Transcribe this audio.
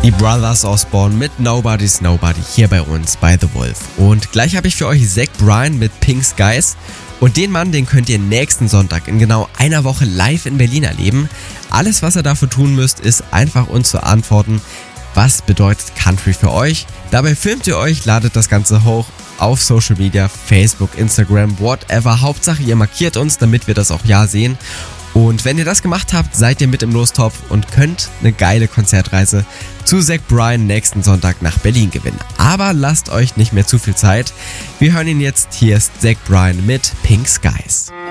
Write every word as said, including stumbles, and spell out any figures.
Die Brothers Osborne mit Nobody's Nobody hier bei uns bei The Wolf. Und gleich habe ich für euch Zach Bryan mit Pink Skies. Und den Mann, den könnt ihr nächsten Sonntag in genau einer Woche live in Berlin erleben. Alles, was ihr dafür tun müsst, ist einfach uns zu antworten, was bedeutet Country für euch. Dabei filmt ihr euch, ladet das Ganze hoch auf Social Media, Facebook, Instagram, whatever. Hauptsache ihr markiert uns, damit wir das auch ja sehen. Und wenn ihr das gemacht habt, seid ihr mit im Lostopf und könnt eine geile Konzertreise zu Zach Bryan nächsten Sonntag nach Berlin gewinnen. Aber lasst euch nicht mehr zu viel Zeit. Wir hören ihn jetzt. Hier ist Zach Bryan mit Pink Skies.